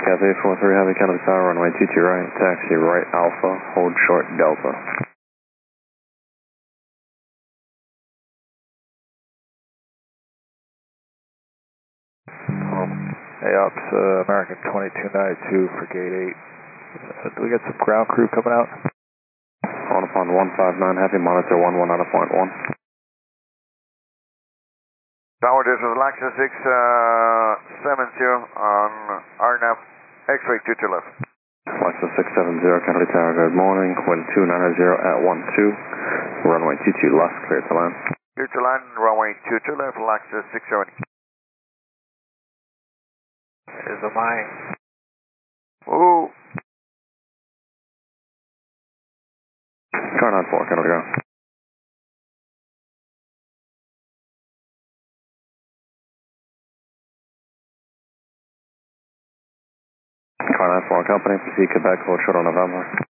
Cathay 43 Heavy Canada Tower, runway 22 right, taxi right Alpha, hold short Delta. Hey, Ops, American 2292 for gate 8. Do we get some ground crew coming out? On upon 159 Heavy, monitor 11 out of point 1. Tower, this is Lexus 670 on RNAV, X-ray 22 left. Lexus 670 Kennedy Tower, good morning, wind 290 at 12, runway 22 left, clear to land. Clear to land, runway 22 left, Lexus 670. Is a mine. Ooh. Car 94, Kennedy go. Car 94 company, proceed Quebec, hold short on November.